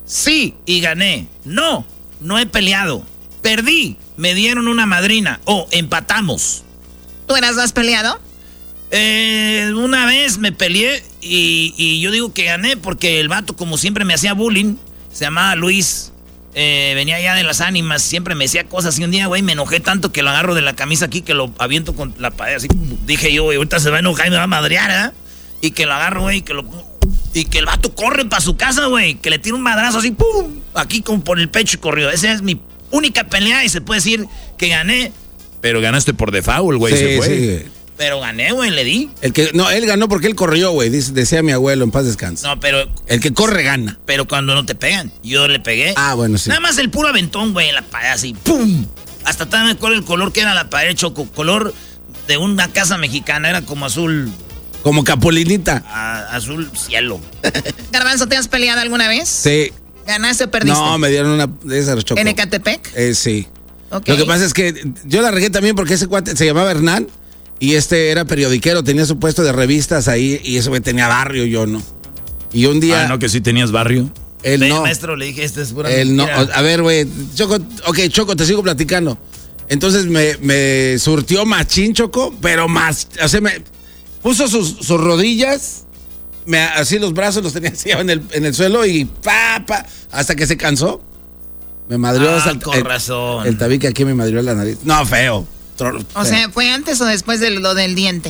Sí, y gané. No he peleado. Perdí, me dieron una madrina. Empatamos. ¿Tú has peleado? Una vez me peleé y yo digo que gané porque el vato, como siempre, me hacía bullying. Se llamaba Luis. Venía ya de las ánimas, siempre me decía cosas. Y un día, güey, me enojé tanto que lo agarro de la camisa aquí, que lo aviento con la pared. Así dije yo, güey, ahorita se va a enojar y me va a madrear, ¿eh? Y que lo agarro, güey, y que el vato corre para su casa, güey. Que le tira un madrazo así, ¡pum! Aquí como por el pecho y corrió. Esa es mi única pelea y se puede decir que gané. Pero ganaste por default, güey, se fue. Sí. Pero gané, güey, le di. Él ganó porque él corrió, güey, decía mi abuelo, en paz descanse. No, pero... El que corre gana. Pero cuando no te pegan, yo le pegué. Ah, bueno, sí. Nada más el puro aventón, güey, en la pared, así, ¡pum! Hasta también me acuerdo el color que era la pared, Choco. Color de una casa mexicana, era como azul... Como Capolinita. Azul cielo. Garbanzo, ¿te has peleado alguna vez? Sí. ¿Ganaste o perdiste? No, me dieron una de esas, Choco. ¿En Ecatepec? Sí. Okay. Lo que pasa es que yo la regué también porque ese cuate se llamaba Hernán y era periodiquero, tenía su puesto de revistas ahí y ese güey tenía barrio, yo no. Y un día... Ah, ¿no que sí tenías barrio? Él no. Maestro, le dije, es pura él mentira. no. A ver, güey, Choco, te sigo platicando. Entonces me surtió machín, Choco, pero más... O sea, me puso sus rodillas, así los brazos los tenía así en el suelo y hasta que se cansó. Me madrió con razón. El tabique aquí me madrió la nariz. No, feo. O sea, ¿fue antes o después de lo del diente?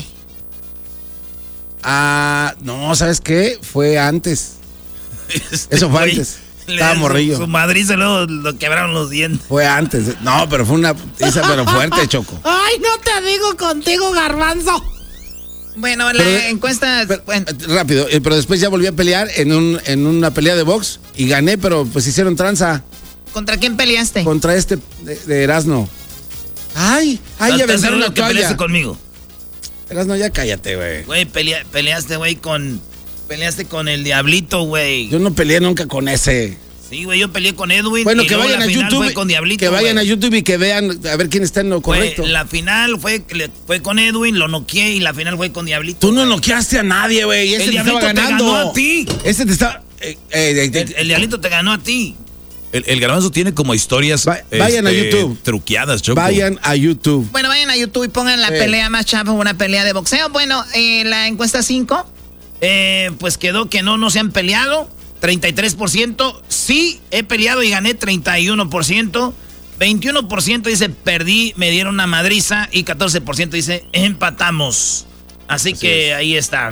No, ¿sabes qué? Fue antes. Eso fue antes. Estaba morrillo. Su madriz luego lo quebraron los dientes. Fue antes. No, pero fue una pizza, pero fuerte, Choco. Ay, no te digo contigo, Garbanzo. Bueno, la encuesta... Rápido, pero después ya volví a pelear en una pelea de box y gané, pero pues hicieron tranza. ¿Contra quién peleaste? Contra de Erasno. Ay, ya vendaron la toalla. Peleaste conmigo. Erasno, ya cállate, güey. Güey, peleaste, güey, Peleaste con el Diablito, güey. Yo no peleé nunca con ese. Sí, güey, yo peleé con Edwin. Bueno, y que vayan a YouTube. Con Diablito, que vayan a YouTube y que vean a ver quién está en lo correcto. La final fue con Edwin, lo noqueé y la final fue con Diablito. Tú no noqueaste a nadie, güey. El Diablito te ganó a ti. Ese te está... El Diablito te ganó a ti. El Garbanzo tiene como historias vayan a YouTube. Truqueadas, Choco. Vayan a YouTube. Bueno, vayan a YouTube y pongan la pelea más chapa, una pelea de boxeo. Bueno, la encuesta 5. Pues quedó que no se han peleado. 33%. Sí, he peleado y gané 31%. 21% dice perdí, me dieron una madriza. Y 14% dice empatamos. Así que ahí está.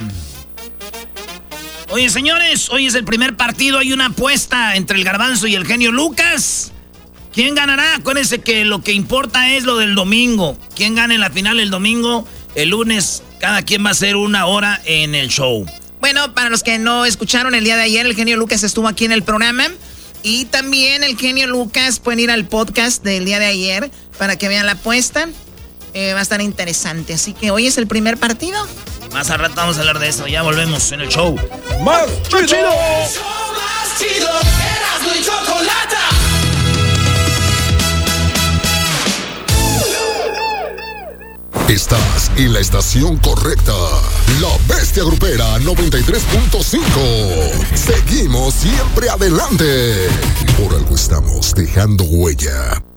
Oye, señores, hoy es el primer partido. Hay una apuesta entre el Garbanzo y el genio Lucas. ¿Quién ganará? Acuérdense que lo que importa es lo del domingo. ¿Quién gana en la final el domingo? El lunes, cada quien va a hacer una hora en el show. Bueno, para los que no escucharon el día de ayer, el genio Lucas estuvo aquí en el programa. Y también el genio Lucas pueden ir al podcast del día de ayer para que vean la apuesta. Va a estar interesante. Así que hoy es el primer partido. Más al rato vamos a hablar de eso. Ya volvemos en el show. ¡Más chido! Erasmo y Chocolata. Estás en la estación correcta. La Bestia Grupera 93.5. Seguimos siempre adelante. Por algo estamos dejando huella.